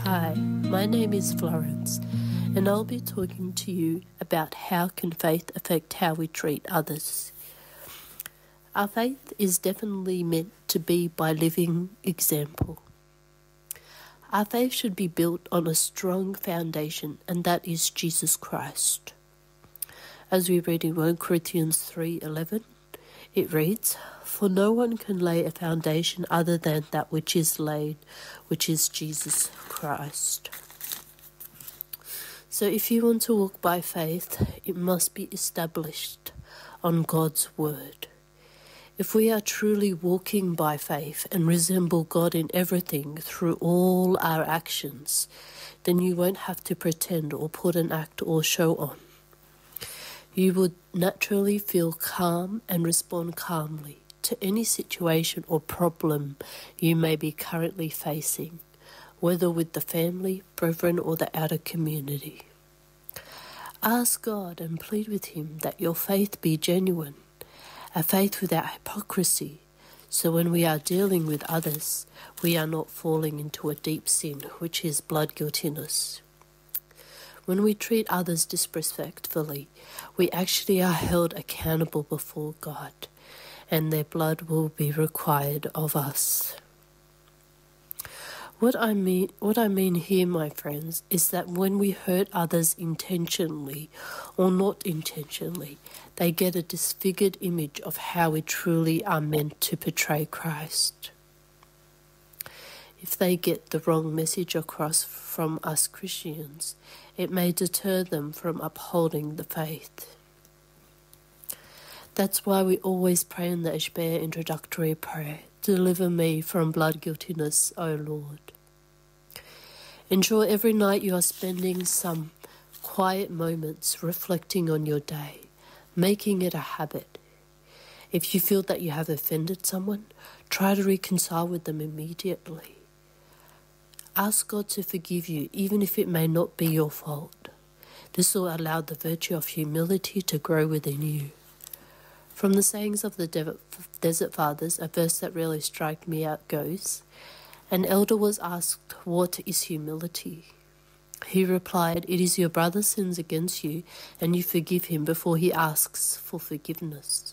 Hi, my name is Florence, and I'll be talking to you about how can faith affect how we treat others. Our faith is definitely meant to be by living example. Our faith should be built on a strong foundation, and that is Jesus Christ. As we read in 1 Corinthians 3:11, it reads, "For no one can lay a foundation other than that which is laid, which is Jesus Christ." So if you want to walk by faith, it must be established on God's word. If we are truly walking by faith and resemble God in everything through all our actions, then you won't have to pretend or put an act or show on. You would naturally feel calm and respond calmly to any situation or problem you may be currently facing, whether with the family, brethren, or the outer community. Ask God and plead with Him that your faith be genuine, a faith without hypocrisy, so when we are dealing with others, we are not falling into a deep sin, which is blood guiltiness. When we treat others disrespectfully, we actually are held accountable before God, and their blood will be required of us. What I mean here, my friends, is that when we hurt others intentionally or not intentionally, they get a disfigured image of how we truly are meant to portray Christ. If they get the wrong message across from us Christians, it may deter them from upholding the faith. That's why we always pray in the Ishbea introductory prayer, "Deliver me from blood guiltiness, O Lord." Ensure every night you are spending some quiet moments reflecting on your day, making it a habit. If you feel that you have offended someone, try to reconcile with them immediately. Ask God to forgive you, even if it may not be your fault. This will allow the virtue of humility to grow within you. From the sayings of the Desert Fathers, a verse that really struck me out goes, "An elder was asked, 'What is humility?' He replied, 'It is your brother sins against you, and you forgive him before he asks for forgiveness.'"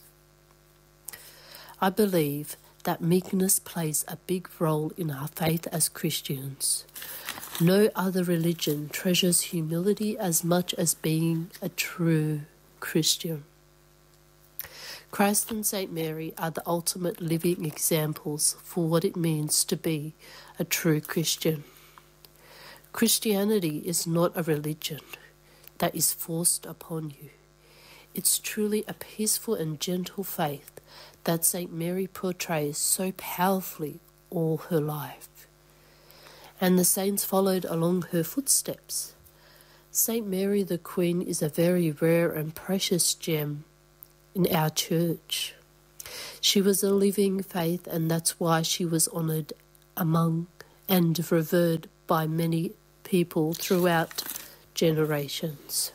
I believe that meekness plays a big role in our faith as Christians. No other religion treasures humility as much as being a true Christian. Christ and St. Mary are the ultimate living examples for what it means to be a true Christian. Christianity is not a religion that is forced upon you. It's truly a peaceful and gentle faith that St. Mary portrays so powerfully all her life. And the saints followed along her footsteps. St. Mary the Queen is a very rare and precious gem in our church. She was a living faith, and that's why she was honoured among and revered by many people throughout generations.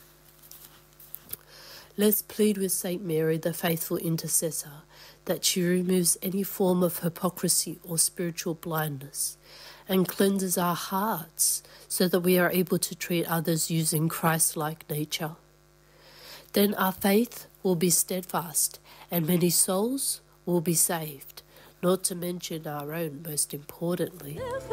Let's plead with St. Mary, the faithful intercessor, that she removes any form of hypocrisy or spiritual blindness and cleanses our hearts so that we are able to treat others using Christ-like nature. Then our faith will be steadfast and many souls will be saved, not to mention our own, most importantly.